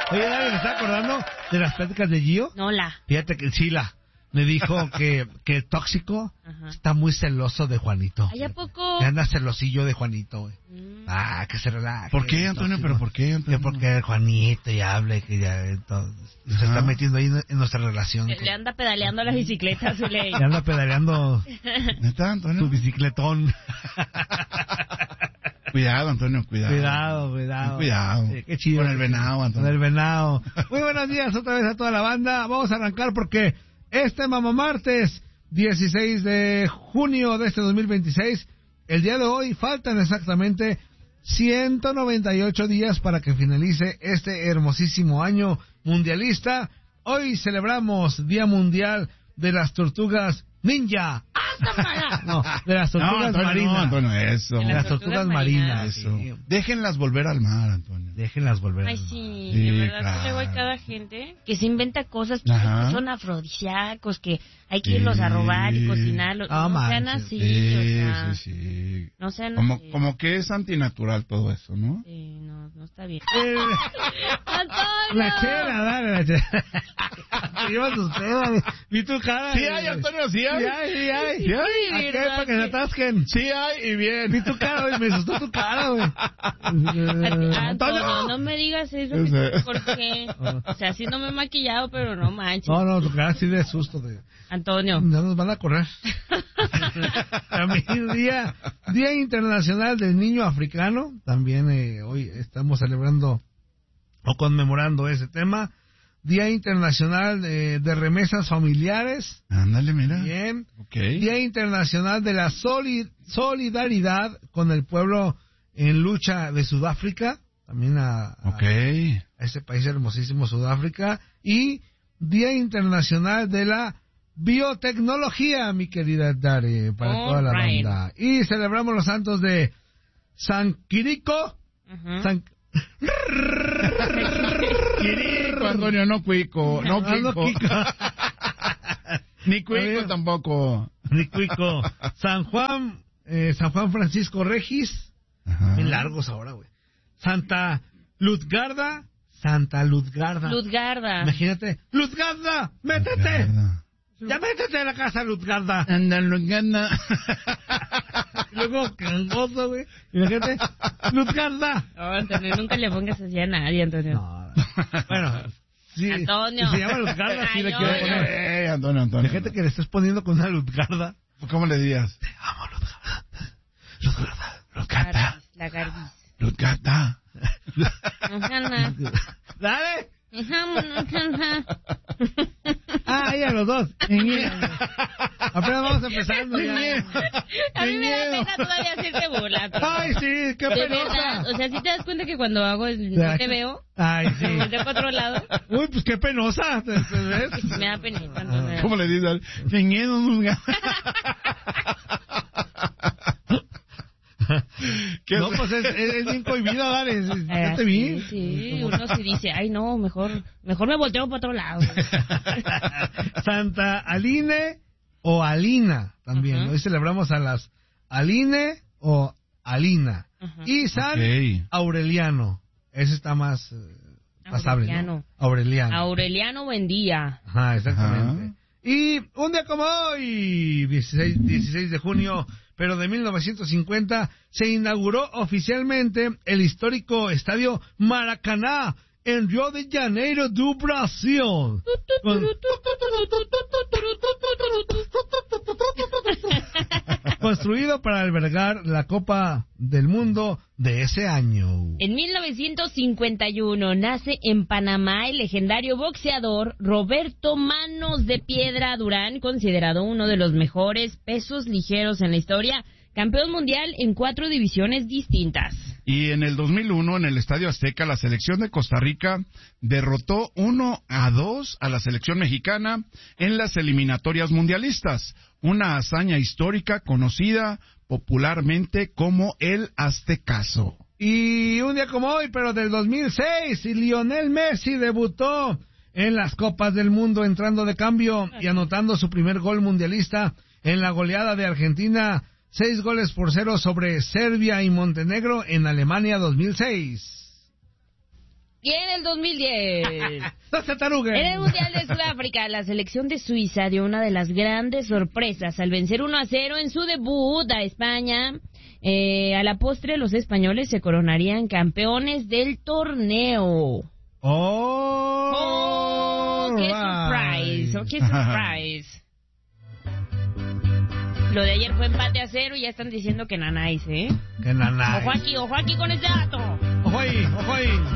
Oye, ¿me está acordando de las pláticas de Gio? No, Fíjate que Sheila me dijo que el tóxico está muy celoso de Juanito. ¿Ay, a poco? Que anda celosillo de Juanito, güey. Que se relaje. ¿Por qué, Antonio? Tóxico. ¿Pero por qué, Antonio? Que porque Juanito y hable, que ya entonces, se está metiendo ahí en nuestra relación. Le anda pedaleando las bicicletas. Le anda pedaleando ¿Neta, Antonio? su bicicletón. Cuidado, Antonio, cuidado. Cuidado. Qué chido. Con el venado, Antonio. Con el venado. Muy buenos días otra vez a toda la banda. Vamos a arrancar porque este Mamá Martes, 16 de junio de este 2026, el día de hoy faltan exactamente 198 días para que finalice este hermosísimo año mundialista. Hoy celebramos Día Mundial de las Tortugas Ninja. No, de las tortugas marinas. No, Antonio, eso. De las tortugas marinas. Eso. Sí. Déjenlas volver al mar, Antonio. Déjenlas volver. Ay, sí, Sí, de verdad claro. que luego hay cada gente que se inventa cosas que son afrodisíacos, que hay que irlos a robar y cocinarlos. No, No sean manches. así, Sí, o sea, sí. no sean así. Como que es antinatural todo eso, ¿no? Sí, no está bien. La chela, dale la chela. Se lleva sus pedas. Vi tu cara. Sí hay, Antonio, sí hay. Sí hay. Sí hay. ¿A qué? ¿verdad Para que se atasquen. Sí hay, y bien. Vi tu cara, güey. Me asustó tu cara, güey. Antonio, no me digas eso, Yo sé. porque, o sea, sí no me he maquillado, pero no manches. No, tu cara sí de susto. Antonio. No nos van a correr. También Día Internacional del Niño Africano. También hoy estamos celebrando o conmemorando ese tema. Día Internacional de Remesas Familiares. Ándale, mira. Bien. Okay. Día Internacional de la Solidaridad con el pueblo en lucha de Sudáfrica. También a ese país hermosísimo, Sudáfrica. Y Día Internacional de la Biotecnología, mi querida Dari, para toda la banda. Y celebramos los santos de San Quirico. San Quirico, Antonio, no cuico. No cuico. Ni cuico tampoco. Ni cuico. San Juan Francisco Regis. Bien largos ahora, güey. Santa Luzgarda. Imagínate. Luzgarda, métete. Ya métete a la casa, Luzgarda. Anda, Luzgarda. Luego, cangoso, güey. Imagínate. Luzgarda. No, Antonio, nunca le pongas así a nadie, Antonio. No. Bueno, sí. Antonio. Si se llama Luzgarda, sí le quiero poner. Antonio. Imagínate que le estés poniendo con una Luzgarda. ¿Cómo le dirías? Te amo, Luzgarda. La Garbis. Luzgarda. Dale. Ah, ya los dos. Apenas vamos empezando ya. A mí me da pena todavía hacerte burla. Ay, sí, qué de penosa. verdad, o sea, ¿sí te das cuenta que cuando hago no te veo? Ay, sí. Me volteo para otro lado. Uy, pues qué penosa. ¿Te ves? Me da penita. Entonces... ¿Cómo le dices? No, pues es bien cohibida, dale. Fíjate bien. Sí, uno sí dice, ay no, mejor me volteo para otro lado. Santa Aline o Alina también. Hoy celebramos a las Aline o Alina. Y San Aureliano. Ese está más pasable, ¿no? Aureliano, buen día. Ajá, exactamente. Y un día como hoy, 16 de junio, pero de 1950, se inauguró oficialmente el histórico estadio Maracaná en Río de Janeiro do Brasil. Construido para albergar la Copa del Mundo de ese año. En 1951 nace en Panamá el legendario boxeador Roberto Manos de Piedra Durán, considerado uno de los mejores pesos ligeros en la historia, campeón mundial en 4 divisiones distintas. Y en el 2001, en el Estadio Azteca, la selección de Costa Rica derrotó 1-2 a la selección mexicana en las eliminatorias mundialistas. Una hazaña histórica conocida popularmente como el Aztecaso. Y un día como hoy, pero del 2006, Lionel Messi debutó en las Copas del Mundo entrando de cambio y anotando su primer gol mundialista en la goleada de Argentina 6-0 sobre Serbia y Montenegro en Alemania 2006. Y en el 2010, ¡No se taruguen! en el Mundial de Sudáfrica, la selección de Suiza dio una de las grandes sorpresas al vencer 1-0 en su debut a España. A la postre, los españoles se coronarían campeones del torneo. ¡Oh! ¡Qué surprise! ¡Oh, qué surprise! Lo de ayer fue empate a 0 y ya están diciendo que nanáis, ¿eh? ¡Que nanáis! Ojo aquí con ese dato. ¡Ojo ahí!